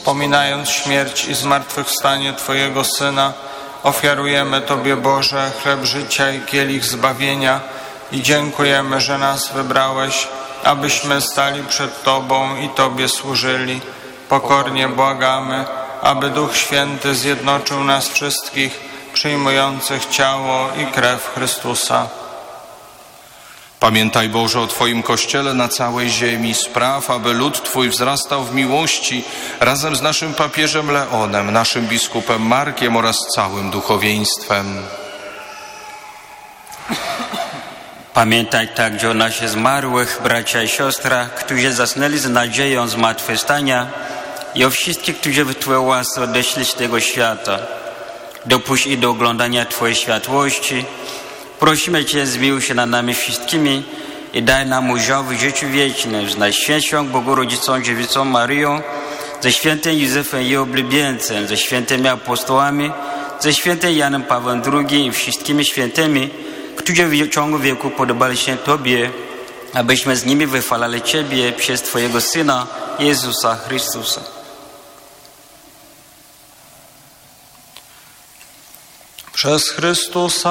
Wspominając śmierć i zmartwychwstanie Twojego Syna, ofiarujemy Tobie, Boże, chleb życia i kielich zbawienia i dziękujemy, że nas wybrałeś, abyśmy stali przed Tobą i Tobie służyli. Pokornie błagamy, aby Duch Święty zjednoczył nas wszystkich, przyjmujących ciało i krew Chrystusa. Pamiętaj, Boże, o Twoim Kościele na całej ziemi. Spraw, aby lud Twój wzrastał w miłości razem z naszym papieżem Leonem, naszym biskupem Markiem oraz całym duchowieństwem. Pamiętaj także o naszych zmarłych, bracia i siostra, którzy zasnęli z nadzieją zmartwychwstania i o wszystkich, którzy w Twojej łasce odeszli z tego świata. Dopuść ich do oglądania Twojej światłości. Prosimy Cię, zmiłuj się nad nami wszystkimi i daj nam udział w życiu wiecznym z Najświętszą Bogorodzicą Dziewicą Maryją, ze świętym Józefem i oblubieńcem, ze świętymi apostołami, ze świętym Janem Pawłem II i wszystkimi świętymi, którzy w ciągu wieku podobali się Tobie, abyśmy z nimi wychwalali Ciebie przez Twojego Syna, Jezusa Chrystusa. Przez Chrystusa